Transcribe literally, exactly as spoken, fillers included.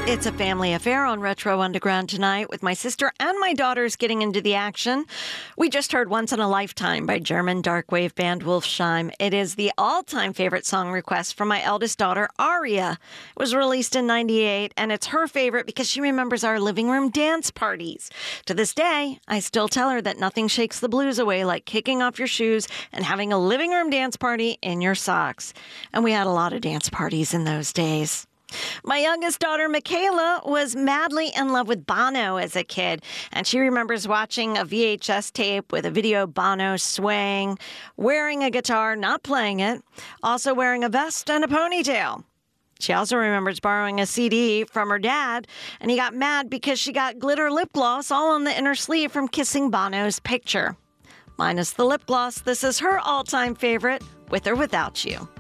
It's a family affair on Retro Underground tonight with my sister and my daughters getting into the action. We just heard Once in a Lifetime by German darkwave band Wolfsheim. It is the all-time favorite song request from my eldest daughter, Aria. It was released in ninety-eight, and it's her favorite because she remembers our living room dance parties. To this day, I still tell her that nothing shakes the blues away like kicking off your shoes and having a living room dance party in your socks. And we had a lot of dance parties in those days. My youngest daughter, Michaela, was madly in love with Bono as a kid, and she remembers watching a V H S tape with a video of Bono swaying, wearing a guitar, not playing it, also wearing a vest and a ponytail. She also remembers borrowing a C D from her dad, and he got mad because she got glitter lip gloss all on the inner sleeve from kissing Bono's picture. Minus the lip gloss, this is her all-time favorite, With or Without You.